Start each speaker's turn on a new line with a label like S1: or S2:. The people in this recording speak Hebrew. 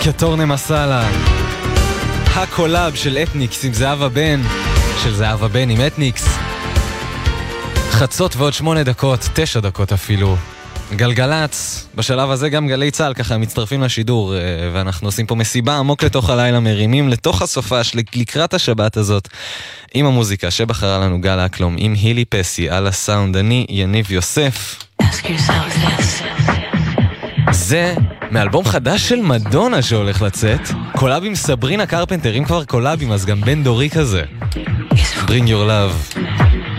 S1: קטורנה מסאלה, הקולאב של אתניקס עם זהבה בן, של זהבה בן עם אתניקס. חצות ועוד 8 דקות, 9 דקות אפילו. גלגלץ, בשלב הזה גם גלי צהל ככה מצטרפים לשידור, ואנחנו עושים פה מסיבה עמוק לתוך הלילה, מרימים לתוך הסופש לקראת השבת הזאת, עם המוזיקה שבחרה לנו גל אקלום, עם הילי פסי על הסאונד. אני יניב יוסף. זה מאלבום חדש של מדונה שהולך לצאת, קולאב עם סברינה קרפנטר, אם כבר קולאבים אז גם בן דורי כזה. Bring your love.